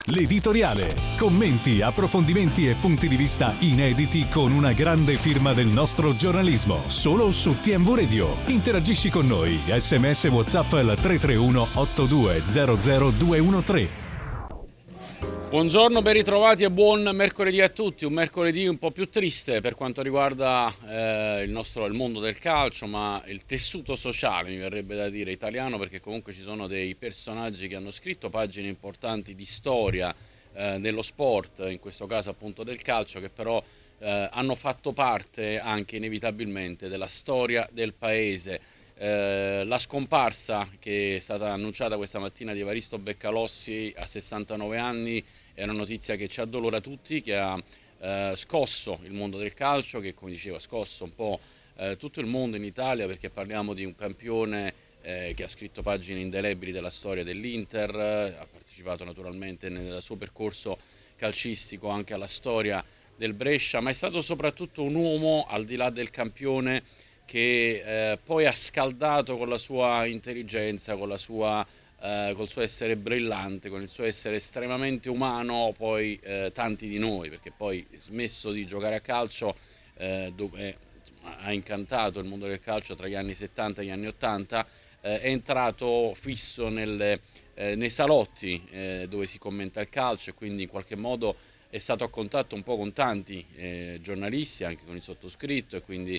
L'editoriale. Commenti, approfondimenti e punti di vista inediti con una grande firma del nostro giornalismo. Solo su TMV Radio. Interagisci con noi. SMS WhatsApp al 331 8200213. Buongiorno, ben ritrovati e buon mercoledì a tutti. Un mercoledì un po' più triste per quanto riguarda il mondo del calcio, ma il tessuto sociale, mi verrebbe da dire, italiano, perché comunque ci sono dei personaggi che hanno scritto pagine importanti di storia dello sport, in questo caso appunto del calcio, che però hanno fatto parte anche inevitabilmente della storia del paese. La scomparsa che è stata annunciata questa mattina di Evaristo Beccalossi a 69 anni è una notizia che ci addolora tutti, che ha scosso il mondo del calcio, che come dicevo ha scosso un po' tutto il mondo in Italia, perché parliamo di un campione che ha scritto pagine indelebili della storia dell'Inter, ha partecipato naturalmente nel suo percorso calcistico anche alla storia del Brescia, ma è stato soprattutto un uomo al di là del campione che poi ha scaldato con la sua intelligenza, col suo essere brillante, con il suo essere estremamente umano, poi tanti di noi, perché poi smesso di giocare a calcio, dove ha incantato il mondo del calcio tra gli anni 70 e gli anni 80, è entrato fisso nei salotti dove si commenta il calcio, e quindi in qualche modo è stato a contatto un po' con tanti giornalisti, anche con il sottoscritto, e quindi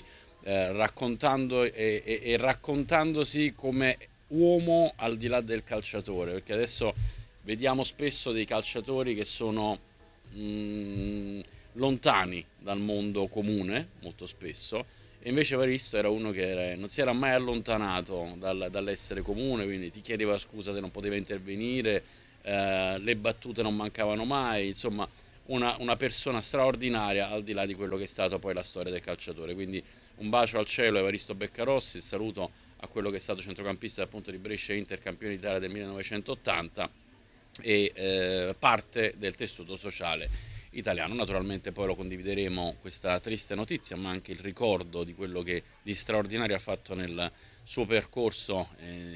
raccontandosi come uomo al di là del calciatore, perché adesso vediamo spesso dei calciatori che sono lontani dal mondo comune, molto spesso, e invece Evaristo era uno che non si era mai allontanato dall'essere comune, quindi ti chiedeva scusa se non poteva intervenire, le battute non mancavano mai, insomma una persona straordinaria al di là di quello che è stato poi la storia del calciatore. Quindi un bacio al cielo a Evaristo Beccarossi, il saluto a quello che è stato centrocampista appunto di Brescia Inter, campione d'Italia del 1980 e parte del tessuto sociale italiano. Naturalmente poi lo condivideremo questa triste notizia, ma anche il ricordo di quello che di straordinario ha fatto nel suo percorso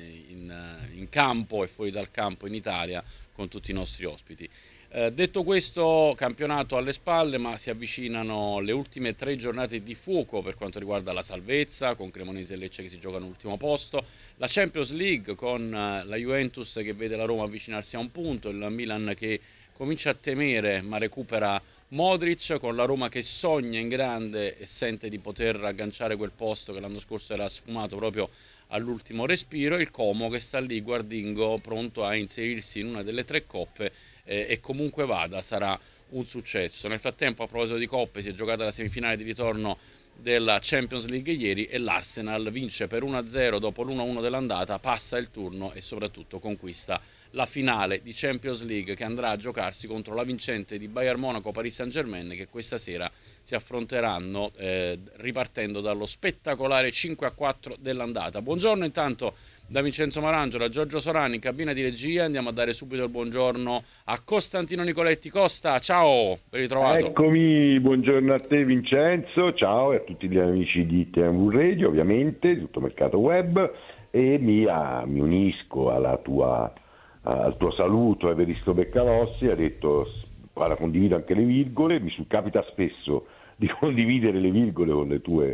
in campo e fuori dal campo in Italia con tutti i nostri ospiti. Detto questo, campionato alle spalle, ma si avvicinano le ultime 3 giornate di fuoco per quanto riguarda la salvezza, con Cremonese e Lecce che si giocano all'ultimo posto, la Champions League con la Juventus che vede la Roma avvicinarsi a un punto, il Milan che comincia a temere ma recupera Modric, con la Roma che sogna in grande e sente di poter agganciare quel posto che l'anno scorso era sfumato proprio all'ultimo respiro, il Como che sta lì guardingo, pronto a inserirsi in una delle 3 coppe, e comunque vada sarà un successo. Nel frattempo, a proposito di coppe, si è giocata la semifinale di ritorno della Champions League ieri e l'Arsenal vince per 1-0 dopo l'1-1 dell'andata, passa il turno e soprattutto conquista la finale di Champions League, che andrà a giocarsi contro la vincente di Bayern Monaco Paris Saint-Germain, che questa sera si affronteranno ripartendo dallo spettacolare 5-4 dell'andata. Buongiorno intanto da Vincenzo Marangio, da Giorgio Sorani in cabina di regia. Andiamo a dare subito il buongiorno a Costantino Nicoletti. Costa, ciao, ben ritrovato. Eccomi, buongiorno a te Vincenzo, ciao, e a tutti gli amici di TMV Radio, ovviamente, di tutto Mercato Web, e mi unisco al tuo saluto a Evaristo Beccalossi. Ha detto, guarda, condivido anche le virgole, mi capita spesso di condividere le virgole con le tue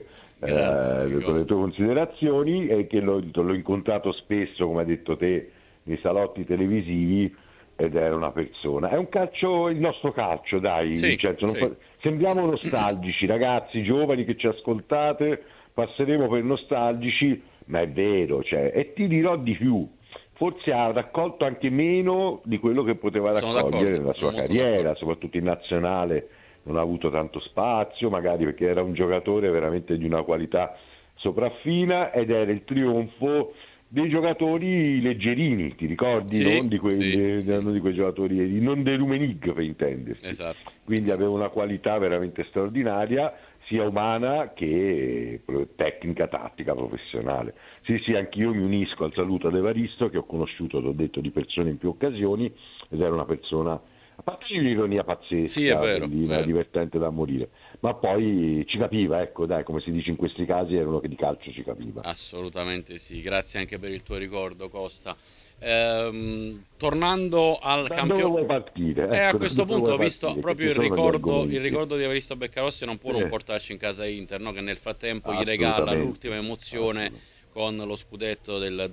considerazioni, e che l'ho incontrato spesso, come hai detto te, nei salotti televisivi, ed era una persona. È un calcio, il nostro calcio, dai, sì, Vincenzo, sì. Sembriamo nostalgici, ragazzi giovani che ci ascoltate, passeremo per nostalgici, ma è vero, e ti dirò di più, forse ha raccolto anche meno di quello che poteva raccogliere nella sua carriera, soprattutto in nazionale non ha avuto tanto spazio, magari perché era un giocatore veramente di una qualità sopraffina, ed era il trionfo dei giocatori leggerini, ti ricordi? Sì, non di quei giocatori, non dei Rummenigge per intendersi. Esatto. Quindi aveva una qualità veramente straordinaria, sia umana che tecnica, tattica, professionale. Sì, anch'io mi unisco al saluto ad Evaristo, che ho conosciuto, l'ho detto, di persona in più occasioni, ed era una persona A parte l'ironia Sì, è pazzesca, vero, bellina, vero. divertente da morire, ma poi ci capiva, ecco, dai, come si dice in questi casi, era uno che di calcio ci capiva. Assolutamente sì, grazie anche per il tuo ricordo, Costa. Tornando al Da dove campionato, vuoi partire? a Ecco, da questo dove punto vuoi ho visto partire? Che proprio ci sono gli il argomenti. ricordo di Evaristo Beccarossi non può non Eh, portarci in casa Inter, no? Che nel frattempo gli regala assolutamente, l'ultima emozione assolutamente. con lo scudetto del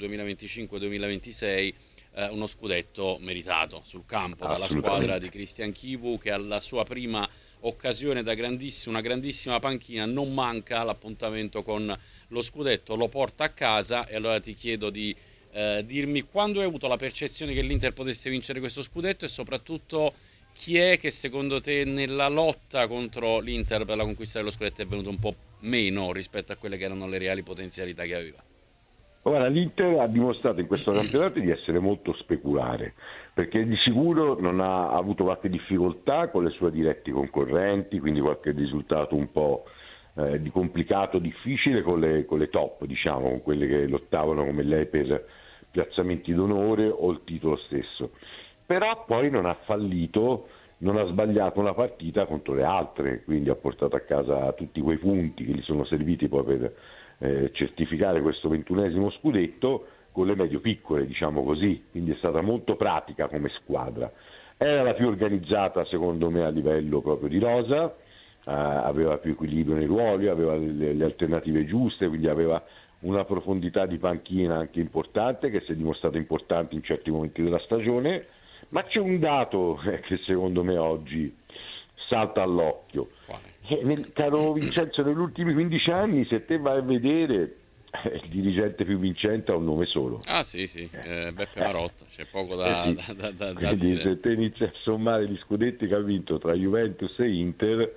2025-2026, uno scudetto meritato sul campo dalla squadra di Assolutamente. Christian Chivu, che alla sua prima occasione da una grandissima panchina non manca l'appuntamento con lo scudetto, lo porta a casa. E allora ti chiedo di dirmi quando hai avuto la percezione che l'Inter potesse vincere questo scudetto, e soprattutto chi è che secondo te nella lotta contro l'Inter per la conquista dello scudetto è venuto un po' meno rispetto a quelle che erano le reali potenzialità che aveva. Ora, l'Inter ha dimostrato in questo campionato di essere molto speculare, perché di sicuro non ha avuto qualche difficoltà con le sue diretti concorrenti, quindi qualche risultato un po' di complicato, difficile con le top, diciamo, con quelle che lottavano come lei per piazzamenti d'onore o il titolo stesso. Però poi non ha fallito, non ha sbagliato una partita contro le altre, quindi ha portato a casa tutti quei punti che gli sono serviti poi per certificare questo 21esimo scudetto con le medio piccole, diciamo così, quindi è stata molto pratica come squadra. Era la più organizzata secondo me a livello proprio di rosa, aveva più equilibrio nei ruoli, aveva le alternative giuste, quindi aveva una profondità di panchina anche importante che si è dimostrata importante in certi momenti della stagione, ma c'è un dato che secondo me oggi salta all'occhio. Quale? Caro Vincenzo, negli ultimi 15 anni, se te vai a vedere, il dirigente più vincente ha un nome solo. Ah sì, sì, Beppe Marotta, c'è poco Sì. da Quindi dire. se te inizi a sommare gli scudetti che ha vinto tra Juventus e Inter,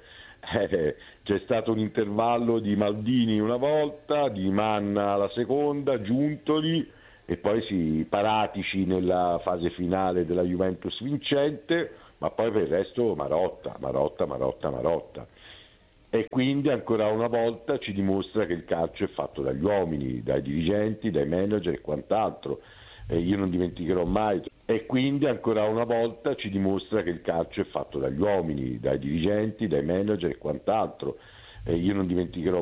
c'è stato un intervallo di Maldini una volta, di Manna la seconda, Giuntoli e poi Paratici nella fase finale della Juventus vincente, ma poi per il resto Marotta, Marotta, Marotta, Marotta. E quindi ancora una volta ci dimostra che il calcio è fatto dagli uomini, dai dirigenti, dai manager e quant'altro. E io non dimenticherò mai. E quindi ancora una volta ci dimostra che il calcio è fatto dagli uomini, dai dirigenti, dai manager e quant'altro. E io non dimenticherò